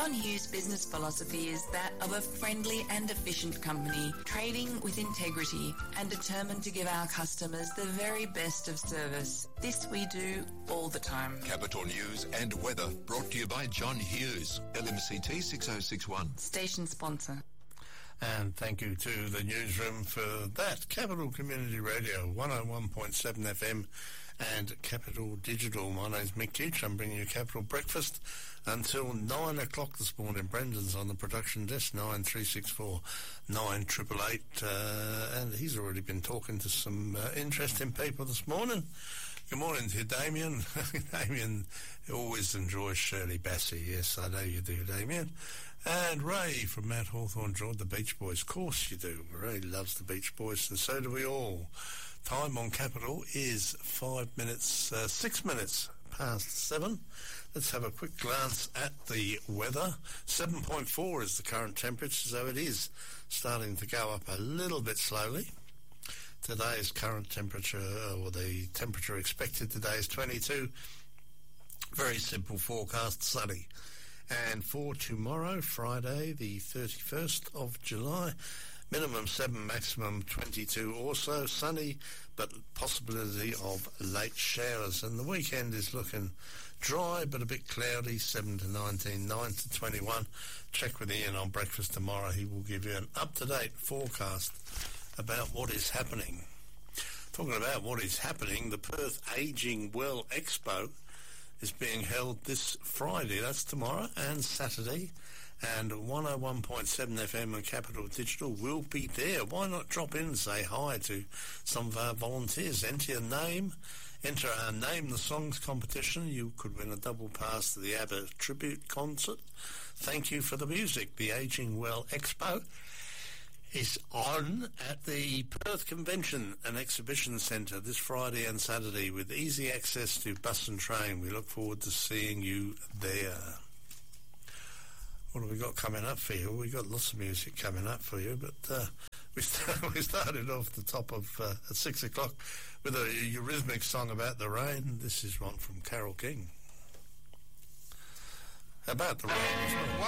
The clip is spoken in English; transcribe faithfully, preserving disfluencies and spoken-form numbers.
John Hughes' business philosophy is that of a friendly and efficient company, trading with integrity and determined to give our customers the very best of service. This we do all the time. Capital News and weather brought to you by John Hughes, L M C T six oh six one. Station sponsor. And thank you to the newsroom for that. Capital Community Radio, one oh one point seven F M and Capital Digital. My name's Mick Teach. I'm bringing you Capital Breakfast until nine o'clock this morning. Brendan's on the production desk, nine three six four nine eight eight eight, uh, and he's already been talking to some uh, interesting people this morning. Good morning to you, Damien. Damien always enjoys Shirley Bassey. Yes, I know you do, Damien. And Ray from Mount Hawthorn enjoyed the Beach Boys. Of course you do. Ray loves the Beach Boys, and so do we all. Time on Capital is five minutes, uh, six minutes past seven. Let's have a quick glance at the weather. seven point four is the current temperature, so it is starting to go up a little bit slowly. Today's current temperature, or the temperature expected today, is twenty-two. Very simple forecast, sunny. And for tomorrow, Friday, the thirty-first of July, minimum seven, maximum twenty-two, also sunny, but possibility of late showers. And the weekend is looking dry, but a bit cloudy, seven to nineteen, nine to twenty-one. Check with Ian on breakfast tomorrow. He will give you an up-to-date forecast about what is happening. Talking about what is happening, the Perth Ageing Well Expo is being held this Friday. That's tomorrow and Saturday. And one oh one point seven F M and Capital Digital will be there. Why not drop in and say hi to some of our volunteers? Enter your name, enter our Name the Songs competition. You could win a double pass to the ABBA tribute concert. Thank you for the music. The Ageing Well Expo is on at the Perth Convention and Exhibition Centre this Friday and Saturday with easy access to bus and train. We look forward to seeing you there. What have we got coming up for you? We've got lots of music coming up for you, but uh, we, start, we started off the top of uh, at six o'clock with a Eurythmics song about the rain. This is one from Carole King. About the rain as well.